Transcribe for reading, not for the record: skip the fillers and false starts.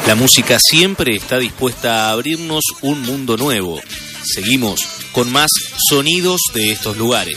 La música siempre está dispuesta a abrirnos un mundo nuevo. Seguimos con más sonidos de estos lugares.